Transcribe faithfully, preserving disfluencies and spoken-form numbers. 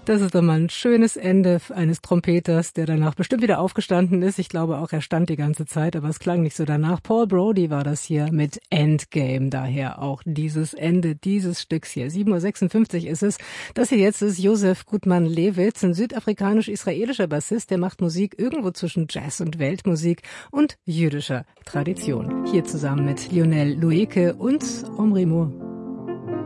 Das ist doch mal ein schönes Ende eines Trompeters, der danach bestimmt wieder aufgestanden ist. Ich glaube auch, er stand die ganze Zeit, aber es klang nicht so danach. Paul Brody war das hier mit Endgame, daher auch dieses Ende dieses Stücks hier. sieben Uhr sechsundfünfzig ist es. Das hier jetzt ist Josef Gutmann-Lewitz, ein südafrikanisch-israelischer Bassist, der macht Musik irgendwo zwischen Jazz und Weltmusik und jüdischer Tradition. Hier zusammen mit Lionel Loueke und Omri Moore.